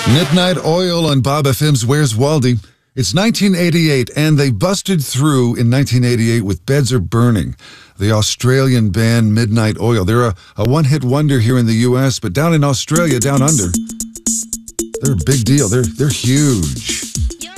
Midnight Oil on Bob FM's Where's Waldy? It's 1988, and they busted through in 1988 with Beds Are Burning, the Australian band Midnight Oil. They're a one-hit wonder here in the U.S., but down in Australia, down under, they're a big deal. They're huge.